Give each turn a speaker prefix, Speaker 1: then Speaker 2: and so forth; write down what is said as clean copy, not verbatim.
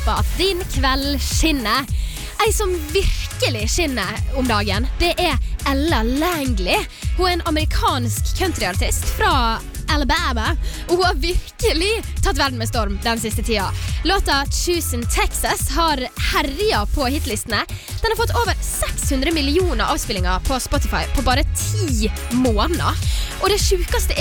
Speaker 1: håper at din kveld skinner. Ei som virkelig skinner om dagen, det Ella Langley. Hun en amerikansk countryartist fra Alabama, og hun har virkelig tatt verden med storm den siste tida. Låta Choosing Texas har herjet på hitlistene. Den har fått over 600 millioner avspillinger på Spotify på bare 10 måneder. Og det sjukeste